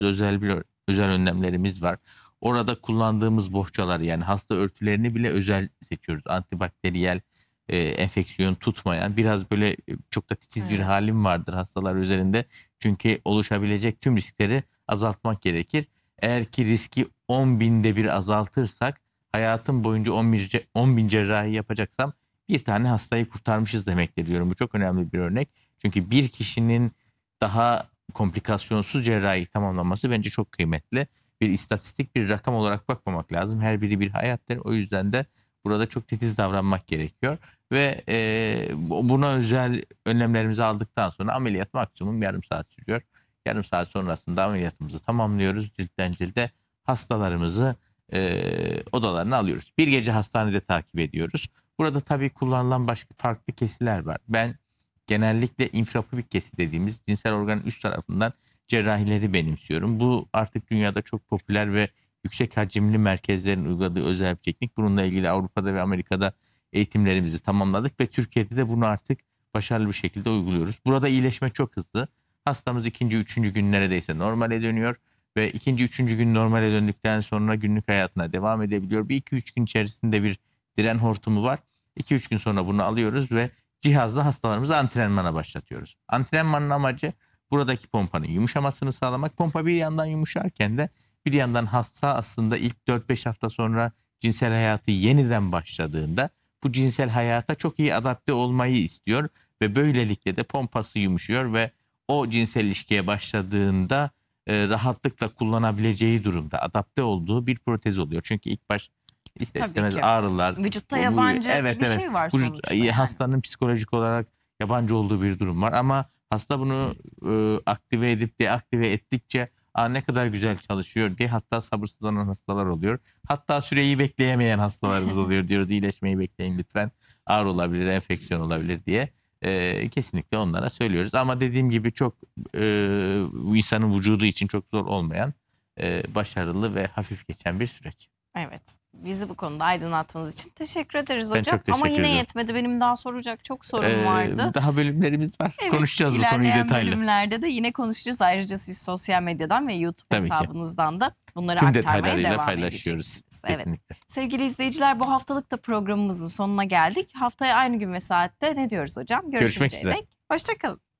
özel önlemlerimiz var. Orada kullandığımız bohçalar, yani hasta örtülerini bile özel seçiyoruz. Antibakteriyel, enfeksiyon tutmayan, biraz böyle çok da titiz bir Evet. halim vardır hastalar üzerinde. Çünkü oluşabilecek tüm riskleri azaltmak gerekir. Eğer ki riski 10.000'de bir azaltırsak, hayatım boyunca 10.000 cerrahi yapacaksam bir tane hastayı kurtarmışız demektir diyorum. Bu çok önemli bir örnek. Çünkü bir kişinin daha komplikasyonsuz cerrahi tamamlaması bence çok kıymetli. Bir istatistik, bir rakam olarak bakmamak lazım. Her biri bir hayattır. O yüzden de burada çok titiz davranmak gerekiyor. Ve buna özel önlemlerimizi aldıktan sonra ameliyat maksimum yarım saat sürüyor. Yarım saat sonrasında ameliyatımızı tamamlıyoruz. Ciltten cilde hastalarımızı odalarına alıyoruz. Bir gece hastanede takip ediyoruz. Burada tabii kullanılan başka farklı kesiler var. Ben genellikle infrapubik kesi dediğimiz cinsel organın üst tarafından cerrahileri benimsiyorum. Bu artık dünyada çok popüler ve yüksek hacimli merkezlerin uyguladığı özel bir teknik. Bununla ilgili Avrupa'da ve Amerika'da eğitimlerimizi tamamladık ve Türkiye'de de bunu artık başarılı bir şekilde uyguluyoruz. Burada iyileşme çok hızlı. Hastamız ikinci, üçüncü gün neredeyse normale dönüyor ve ikinci, üçüncü gün normale döndükten sonra günlük hayatına devam edebiliyor. Bir iki üç gün içerisinde bir diren hortumu var. 2-3 gün sonra bunu alıyoruz ve cihazla hastalarımızı antrenmana başlatıyoruz. Antrenmanın amacı buradaki pompanın yumuşamasını sağlamak. Pompa bir yandan yumuşarken de bir yandan hasta aslında ilk 4-5 hafta sonra cinsel hayatı yeniden başladığında bu cinsel hayata çok iyi adapte olmayı istiyor ve böylelikle de pompası yumuşuyor ve o cinsel ilişkiye başladığında rahatlıkla kullanabileceği durumda adapte olduğu bir protez oluyor. Çünkü ilk baş ister Tabii istemez ki. ağrılar. Vücutta yabancı bir şey var Vücut, sonuçta yani. hastanın psikolojik olarak yabancı olduğu bir durum var ama hasta bunu aktive edip deaktive ettikçe ne kadar güzel çalışıyor diye hatta sabırsızlanan hastalar oluyor. Hatta süreyi bekleyemeyen hastalarımız oluyor, diyoruz iyileşmeyi bekleyin lütfen. Ağrı olabilir, enfeksiyon olabilir diye. Kesinlikle onlara söylüyoruz. Ama dediğim gibi çok insanın vücudu için çok zor olmayan, başarılı ve hafif geçen bir süreç. Evet. Bizi bu konuda aydınlattığınız için teşekkür ederiz Ben hocam. çok Ama teşekkür yine ederim. yetmedi. Benim daha soracak çok sorum vardı. Daha bölümlerimiz var. Evet, Konuşacağız bu konuyu ilerleyen detaylı. bölümlerde de yine konuşacağız. Ayrıca siz sosyal medyadan ve YouTube Tabii ki. hesabınızdan da bunları Tüm aktarmaya detaylarıyla devam paylaşıyoruz. edeceksiniz. Evet. Kesinlikle. Sevgili izleyiciler, bu haftalık da programımızın sonuna geldik. Haftaya aynı gün ve saatte ne diyoruz hocam? Görüşmek Görüşünceye üzere. dek. Hoşça kalın.